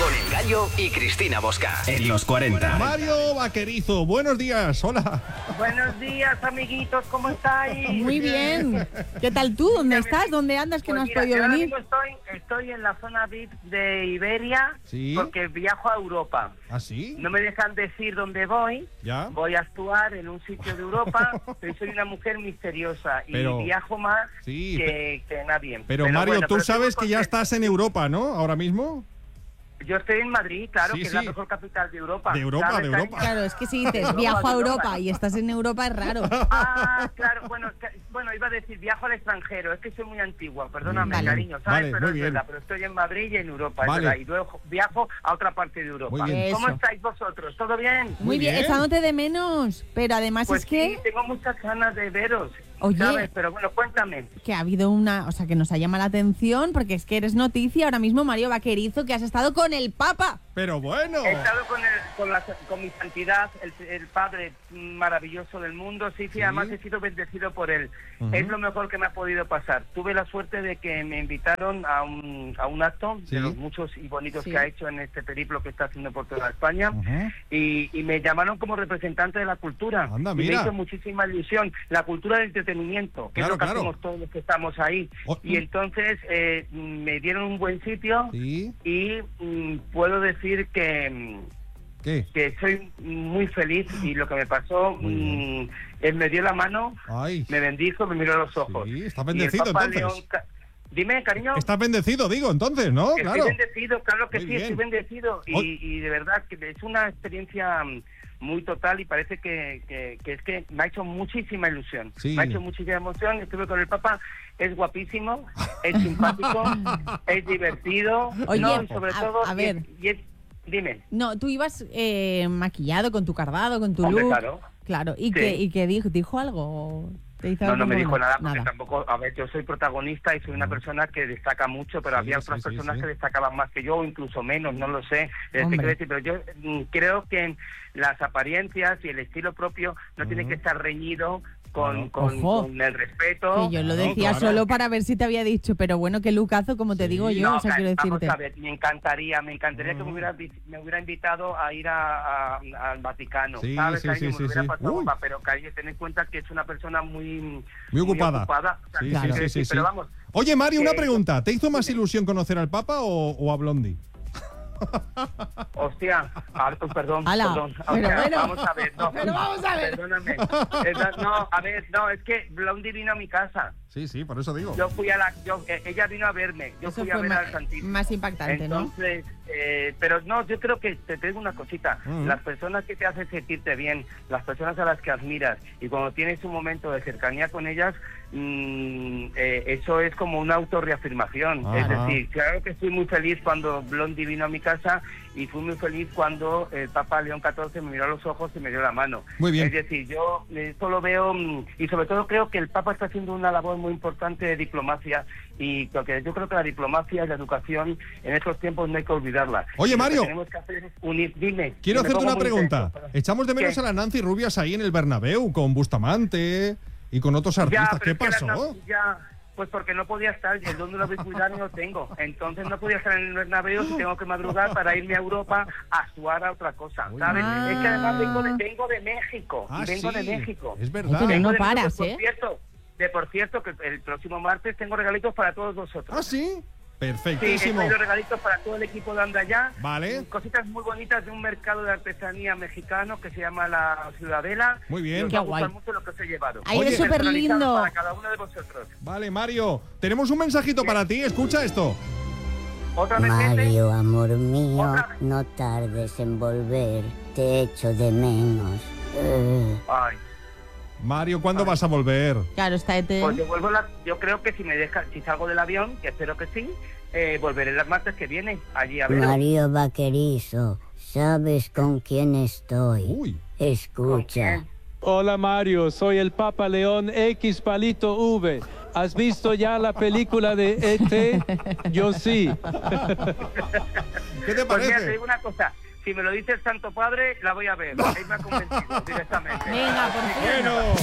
Con El Gallo y Cristina Bosca. En los 40. Mario Vaquerizo, buenos días, hola. Buenos días, amiguitos, ¿cómo estáis? Muy bien. ¿Qué tal tú? ¿Dónde estás? ¿Dónde andas que Pues no has mira, podido yo ahora venir? mismo estoy en la zona VIP de Iberia, ¿Sí? porque viajo a Europa. ¿Ah, sí? No me dejan decir dónde voy. ¿Ya? Voy a actuar en un sitio de Europa, pero soy una mujer misteriosa y Pero- viajo más Sí, que nadie. Pero Mario, bueno, tú pero sabes estoy que ya contento. estás en Europa, ¿no? Ahora mismo. Yo estoy en Madrid, claro, Sí, que es sí. la mejor capital de Europa. De Europa, ¿Sabes, de cariño? Europa. Claro, es que si dices Europa, viajo a de Europa. Europa y estás en Europa es raro. Ah, claro, bueno, iba a decir viajo al extranjero, es que soy muy antigua, perdóname, Vale. cariño, ¿sabes? Vale, pero muy es bien. verdad, pero estoy en Madrid y en Europa, Vale. es verdad, y luego viajo a otra parte de Europa. Muy bien. ¿Cómo Eso. estáis vosotros? ¿Todo bien? Muy Muy bien, bien. echándote de menos. Pero además Pues es que, sí, tengo muchas ganas de veros, Oye. ¿sabes? Pero bueno, cuéntame. que ha habido una, o sea, que nos ha llamado la atención porque es que eres noticia ahora mismo, Mario Vaquerizo, que has estado con el Papa. Pero bueno. He estado con mi santidad, el Padre maravilloso del mundo, sí, Sí. además he sido bendecido por él. Ujú. Es lo mejor que me ha podido pasar. Tuve la suerte de que me invitaron a un acto Sí. de los muchos y bonitos Sí. que ha hecho en este periplo que está haciendo por toda España, Ujú. y me llamaron como representante de la cultura. Anda, y mira. me hizo muchísima ilusión. La cultura del entretenimiento, que Claro, es lo que claro. hacemos todos los que estamos ahí. Oh. Y entonces me dieron un buen sitio. ¿Sí? Y puedo decir ¿Qué? que soy muy feliz, y lo que me pasó, Muy bien. él me dio la mano, Ay. me bendijo, me miró a los ojos. Sí, está Y el bendecido, Papa entonces. León Dime, cariño. Estás bendecido, digo, entonces, ¿no? Que Claro. Estoy bendecido, claro que Muy sí, bien. estoy bendecido. Y de verdad que es una experiencia muy total, y parece que es que me ha hecho muchísima ilusión. Sí. Me ha hecho muchísima emoción. Estuve con el Papa, es guapísimo, es simpático, es divertido. Oye, no, y sobre a todo, ver. Dime. No, tú ibas maquillado con tu cardado, con tu Hombre, look. claro. Claro, Sí. ¿y qué dijo algo? ¿Te hizo No, algo no me bueno? dijo nada, porque tampoco, a ver, yo soy protagonista y soy una persona que destaca mucho, pero Sí, había sí, otras sí, personas sí. que destacaban más que yo, o incluso menos, no lo sé. Te Hombre. quiero decir, pero yo creo que las apariencias y el estilo propio no tiene que estar reñido con Ojo. el respeto. Que yo lo Claro, decía claro. solo para ver si te había dicho, pero bueno, qué lucazo, como te Sí. digo yo, No, o sea, quiero vamos decirte. a ver, me encantaría que me hubiera invitado a ir al Vaticano, Sí, ¿sabes? sí, Cariño? sí, Me hubiera sí. pasado Uy. bomba, pero cariño, ten en cuenta que es una persona muy ocupada. O sea, Sí, Claro. sí, sí, sí. Pero vamos, Oye, Mario, una que- pregunta. ¿Te hizo más ilusión conocer al Papa o a Blondie? hostia, perdón, Ala, perdón. pero Hostia, bueno. vamos a ver, no. Pero vamos a ver. Perdóname. No, a ver, no, es que Blondie vino a mi casa. Sí, sí, por eso digo. Yo fui ella vino a verme, yo Eso fui a fue ver al Santísimo. más impactante, ¿no? Entonces, pero no, yo creo que te digo una cosita. Ujú. Las personas que te hacen sentirte bien, las personas a las que admiras, y cuando tienes un momento de cercanía con ellas, eso es como una autorreafirmación. Ajá. Es decir, claro que estoy muy feliz cuando Blondie vino a mi casa, y fui muy feliz cuando el Papa León XIV me miró a los ojos y me dio la mano. Muy bien. Es decir, yo esto lo veo, y sobre todo creo que el Papa está haciendo una labor muy importante de diplomacia, y porque yo creo que la diplomacia y la educación en estos tiempos no hay que olvidarla. Oye, Y lo que Mario. tenemos que hacer es unir. Dime. Quiero que me hacerte pongo una muy pregunta. intenso, pero- Echamos de menos ¿Qué? a la Nancy Rubias ahí en el Bernabéu con Bustamante y con otros artistas. pero ¿Qué es que pasó? pues porque no podía estar, y el don de la ubicuidad no lo tengo. Entonces no podía estar en el Bernabéu si tengo que madrugar para irme a Europa a actuar a otra cosa, ¿sabes? Ah. Es que además vengo de México. Ah, vengo sí, de México. es Ay, verdad. pero Vengo no de México, paras, por ¿eh? por cierto, que el próximo martes tengo regalitos para todos vosotros. Ah, sí. Sí, he Perfectísimo. traído regalitos para todo el equipo de Andayá. Vale. Cositas muy bonitas de un mercado de artesanía mexicano que se llama La Ciudadela. Muy bien. Y os Qué va a gustar guay. mucho lo que os he llevado. Ay, eres Personalizado superlindo. para cada uno de vosotros. Vale, Mario. Tenemos un mensajito para ti. Escucha esto. Otra vez, gente. Mario, amor mío, Otra vez. no tardes en volver, te echo de menos. Ay, Mario, ¿cuándo vas a volver? Claro, está ET. pues yo creo que si salgo del avión, que espero que sí, volveré el martes que viene allí a ver. Mario Vaquerizo, ¿sabes con quién estoy? Uy. Escucha. Hola Mario, soy el Papa León X Palito V. ¿Has visto ya la película de E.T.? Yo sí. ¿Qué te Pues mira, te parece? digo una cosa. Si me lo dice el Santo Padre, la voy a ver. Ahí me ha convencido directamente. Venga, por fin. Bueno.